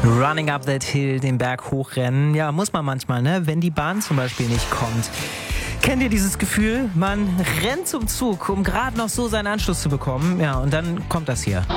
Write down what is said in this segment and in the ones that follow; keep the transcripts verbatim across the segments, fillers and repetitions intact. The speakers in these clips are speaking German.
Running up that hill, den Berg hochrennen. Ja, muss man manchmal, ne? Wenn die Bahn zum Beispiel nicht kommt. Kennt ihr dieses Gefühl? Man rennt zum Zug, um gerade noch so seinen Anschluss zu bekommen. Ja, und dann kommt das hier.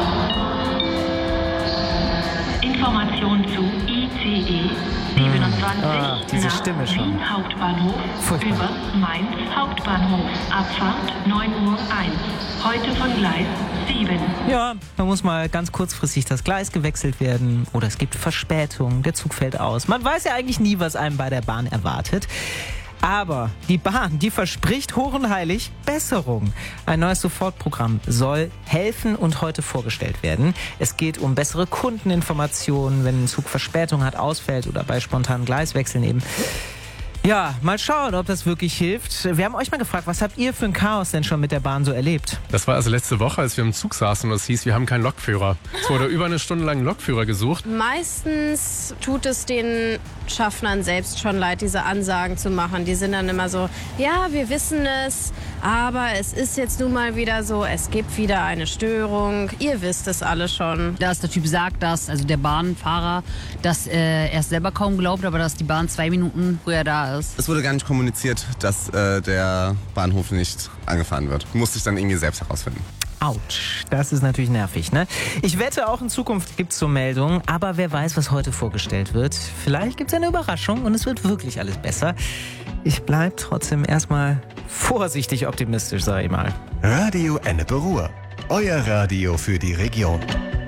Information zu I C E siebenundzwanzig Ah, diese nach Stimme schon. Wien Hauptbahnhof Furchtbar. über Mainz Hauptbahnhof. Abfahrt neun Uhr eins. Heute von Gleis sieben. Ja, da muss mal ganz kurzfristig das Gleis gewechselt werden oder es gibt Verspätung, der Zug fällt aus. Man weiß ja eigentlich nie, was einem bei der Bahn erwartet. Aber die Bahn, die verspricht hoch und heilig Besserung. Ein neues Sofortprogramm soll helfen und heute vorgestellt werden. Es geht um bessere Kundeninformationen, wenn ein Zug Verspätung hat, ausfällt oder bei spontanen Gleiswechseln eben. Ja, mal schauen, ob das wirklich hilft. Wir haben euch mal gefragt, was habt ihr für ein Chaos denn schon mit der Bahn so erlebt? Das war also letzte Woche, als wir im Zug saßen und es hieß, wir haben keinen Lokführer. Es wurde über eine Stunde lang ein Lokführer gesucht. Meistens tut es den Schaffnern selbst schon leid, diese Ansagen zu machen. Die sind dann immer so, ja, wir wissen es, aber es ist jetzt nun mal wieder so, es gibt wieder eine Störung. Ihr wisst es alle schon. Dass der Typ sagt, dass, also der Bahnfahrer, dass äh, er es selber kaum glaubt, aber dass die Bahn zwei Minuten früher da ist. Es wurde gar nicht kommuniziert, dass äh, der Bahnhof nicht angefahren wird. Musste ich dann irgendwie selbst herausfinden. Autsch, das ist natürlich nervig, ne? Ich wette, auch in Zukunft gibt's so Meldungen, aber wer weiß, was heute vorgestellt wird. Vielleicht gibt's eine Überraschung und es wird wirklich alles besser. Ich bleib trotzdem erstmal vorsichtig optimistisch, sag ich mal. Radio Ennepe Ruhr. Euer Radio für die Region.